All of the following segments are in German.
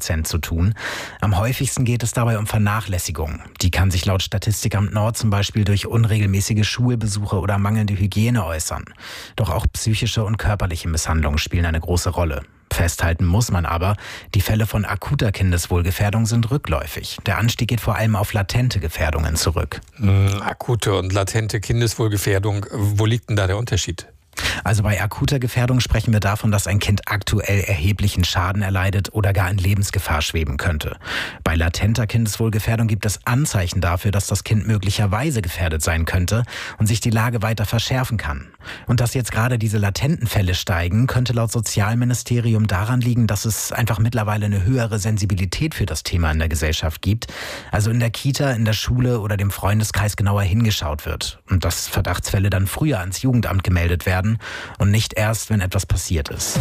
6% zu tun. Am häufigsten geht es dabei um Vernachlässigung. Die kann sich laut Statistikamt Nord zum Beispiel durch unregelmäßige Schulbesuche oder mangelnde Hygiene äußern. Doch auch psychische und körperliche Misshandlungen spielen eine große Rolle. Festhalten muss man aber, die Fälle von akuter Kindeswohlgefährdung sind rückläufig. Der Anstieg geht vor allem auf latente Gefährdungen zurück. Akute und latente Kindeswohlgefährdung, wo liegt denn da der Unterschied? Also bei akuter Gefährdung sprechen wir davon, dass ein Kind aktuell erheblichen Schaden erleidet oder gar in Lebensgefahr schweben könnte. Bei latenter Kindeswohlgefährdung gibt es Anzeichen dafür, dass das Kind möglicherweise gefährdet sein könnte und sich die Lage weiter verschärfen kann. Und dass jetzt gerade diese latenten Fälle steigen, könnte laut Sozialministerium daran liegen, dass es einfach mittlerweile eine höhere Sensibilität für das Thema in der Gesellschaft gibt. Also in der Kita, in der Schule oder dem Freundeskreis genauer hingeschaut wird. Und dass Verdachtsfälle dann früher ans Jugendamt gemeldet werden und nicht erst, wenn etwas passiert ist.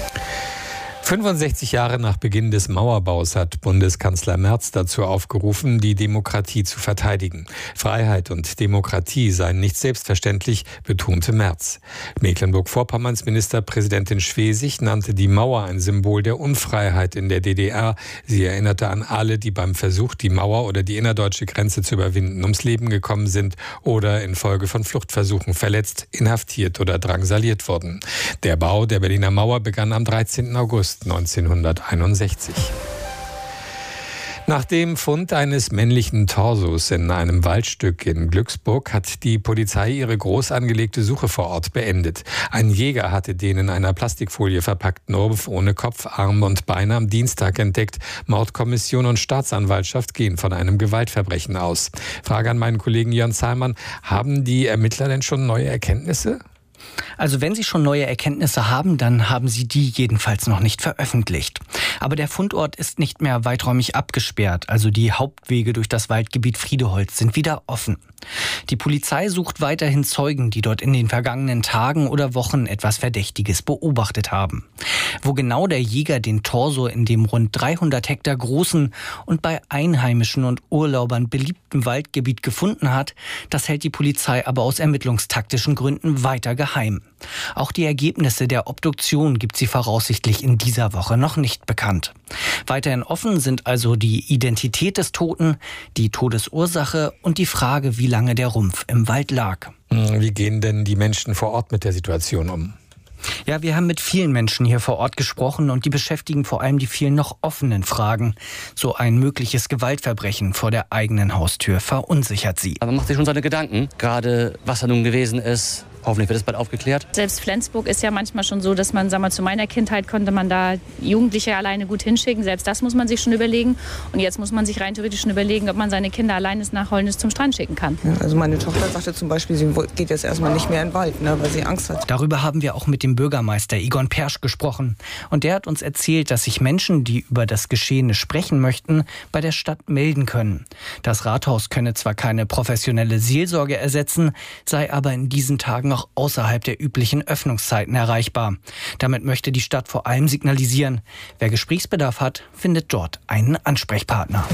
65 Jahre nach Beginn des Mauerbaus hat Bundeskanzler Merz dazu aufgerufen, die Demokratie zu verteidigen. Freiheit und Demokratie seien nicht selbstverständlich, betonte Merz. Mecklenburg-Vorpommerns Ministerpräsidentin Schwesig nannte die Mauer ein Symbol der Unfreiheit in der DDR. Sie erinnerte an alle, die beim Versuch, die Mauer oder die innerdeutsche Grenze zu überwinden, ums Leben gekommen sind oder infolge von Fluchtversuchen verletzt, inhaftiert oder drangsaliert wurden. Der Bau der Berliner Mauer begann am 13. August 1961. Nach dem Fund eines männlichen Torsos in einem Waldstück in Glücksburg hat die Polizei ihre groß angelegte Suche vor Ort beendet. Ein Jäger hatte den in einer Plastikfolie verpackten Rumpf ohne Kopf, Arme und Beine am Dienstag entdeckt. Mordkommission und Staatsanwaltschaft gehen von einem Gewaltverbrechen aus. Frage an meinen Kollegen Jörn Zahlmann: Haben die Ermittler denn schon neue Erkenntnisse? Also wenn Sie schon neue Erkenntnisse haben, dann haben Sie die jedenfalls noch nicht veröffentlicht. Aber der Fundort ist nicht mehr weiträumig abgesperrt, also die Hauptwege durch das Waldgebiet Friedeholz sind wieder offen. Die Polizei sucht weiterhin Zeugen, die dort in den vergangenen Tagen oder Wochen etwas Verdächtiges beobachtet haben. Wo genau der Jäger den Torso in dem rund 300 Hektar großen und bei Einheimischen und Urlaubern beliebten Waldgebiet gefunden hat, das hält die Polizei aber aus ermittlungstaktischen Gründen weiter geheim. Auch die Ergebnisse der Obduktion gibt sie voraussichtlich in dieser Woche noch nicht bekannt. Weiterhin offen sind also die Identität des Toten, die Todesursache und die Frage, wie lange der Rumpf im Wald lag. Wie gehen denn die Menschen vor Ort mit der Situation um? Ja, wir haben mit vielen Menschen hier vor Ort gesprochen und die beschäftigen vor allem die vielen noch offenen Fragen. So ein mögliches Gewaltverbrechen vor der eigenen Haustür verunsichert sie. Man macht sich schon seine Gedanken, gerade was da nun gewesen ist. Hoffentlich wird es bald aufgeklärt. Selbst Flensburg ist ja manchmal schon so, dass man, zu meiner Kindheit konnte man da Jugendliche alleine gut hinschicken. Selbst das muss man sich schon überlegen. Und jetzt muss man sich rein theoretisch schon überlegen, ob man seine Kinder alleines nach Holnis zum Strand schicken kann. Ja, also meine Tochter sagte zum Beispiel, sie geht jetzt erstmal nicht mehr in den Wald, weil sie Angst hat. Darüber haben wir auch mit dem Bürgermeister Egon Persch gesprochen. Und der hat uns erzählt, dass sich Menschen, die über das Geschehene sprechen möchten, bei der Stadt melden können. Das Rathaus könne zwar keine professionelle Seelsorge ersetzen, sei aber in diesen Tagen auch außerhalb der üblichen Öffnungszeiten erreichbar. Damit möchte die Stadt vor allem signalisieren, wer Gesprächsbedarf hat, findet dort einen Ansprechpartner.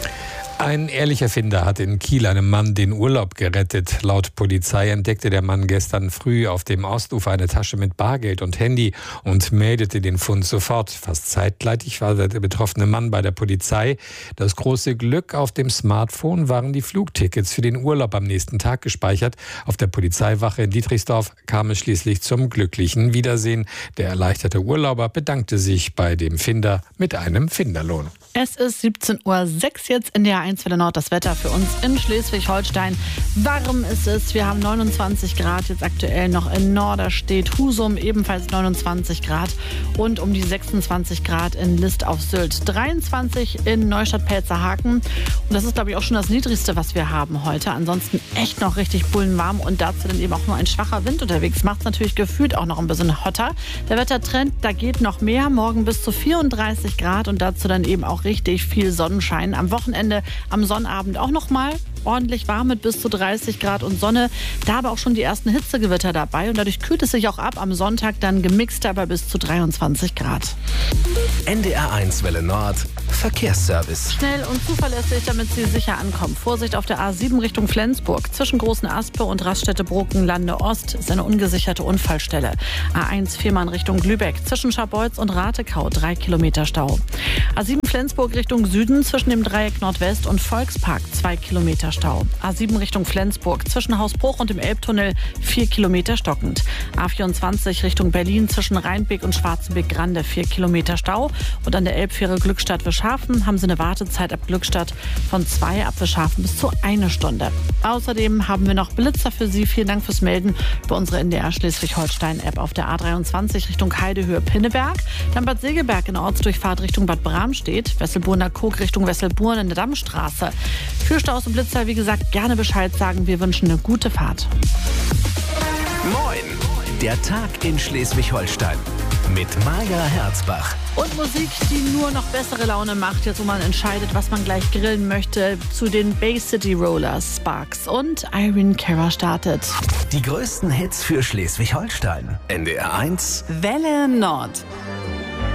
Ein ehrlicher Finder hat in Kiel einem Mann den Urlaub gerettet. Laut Polizei entdeckte der Mann gestern früh auf dem Ostufer eine Tasche mit Bargeld und Handy und meldete den Fund sofort. Fast zeitgleich war der betroffene Mann bei der Polizei. Das große Glück: auf dem Smartphone waren die Flugtickets für den Urlaub am nächsten Tag gespeichert. Auf der Polizeiwache in Dietrichsdorf kam es schließlich zum glücklichen Wiedersehen. Der erleichterte Urlauber bedankte sich bei dem Finder mit einem Finderlohn. Es ist 17:06 Uhr jetzt in der 1 Welle Nord. Das Wetter für uns in Schleswig-Holstein. Warm ist es. Wir haben 29 Grad jetzt aktuell noch in Norderstedt. Husum ebenfalls 29 Grad. Und um die 26 Grad in List auf Sylt. 23 in Neustadt-Pelzerhaken. Und das ist, glaube ich, auch schon das Niedrigste, was wir haben heute. Ansonsten echt noch richtig bullenwarm. Und dazu dann eben auch nur ein schwacher Wind unterwegs. Macht es natürlich gefühlt auch noch ein bisschen hotter. Der Wettertrend, da geht noch mehr. Morgen bis zu 34 Grad. Und dazu dann eben auch richtig viel Sonnenschein. Am Wochenende, am Sonnabend auch noch mal. ordentlich warm mit bis zu 30 Grad und Sonne. Da aber auch schon die ersten Hitzegewitter dabei und dadurch kühlt es sich auch ab. Am Sonntag dann gemixt, aber bis zu 23 Grad. NDR1 Welle Nord, Verkehrsservice. Schnell und zuverlässig, damit Sie sicher ankommen. Vorsicht auf der A7 Richtung Flensburg. Zwischen Großen Aspe und Raststätte Brokenlande Ost ist eine ungesicherte Unfallstelle. A1 Fehmarn Richtung Lübeck. Zwischen Scharbeutz und Ratekau 3 Kilometer Stau. A7 Flensburg Richtung Süden zwischen dem Dreieck Nordwest und Volkspark 2 Kilometer Stau. A7 Richtung Flensburg zwischen Hausbruch und dem Elbtunnel 4 Kilometer stockend. A24 Richtung Berlin zwischen Rheinbeek und Schwarzenbeek-Grande 4 Kilometer Stau. Und an der Elbfähre Glückstadt-Wischhafen haben Sie eine Wartezeit ab Glückstadt von 2 ab Wischhafen bis zu 1 Stunde. Außerdem haben wir noch Blitzer für Sie. Vielen Dank fürs Melden über unsere NDR Schleswig-Holstein-App auf der A23 Richtung Heidehöhe-Pinneberg. Dann Bad Segeberg in Ortsdurchfahrt Richtung Bad Bramstedt. Wesselburner Kog Richtung Wesselburn in der Dammstraße. Für Staus und Blitzer, wie gesagt, gerne Bescheid sagen. Wir wünschen eine gute Fahrt. Moin! Der Tag in Schleswig-Holstein mit Maja Herzbach. Und Musik, die nur noch bessere Laune macht, jetzt wo man entscheidet, was man gleich grillen möchte. Zu den Bay City Rollers, Sparks und Irene Cara startet. Die größten Hits für Schleswig-Holstein. NDR1 Welle Nord.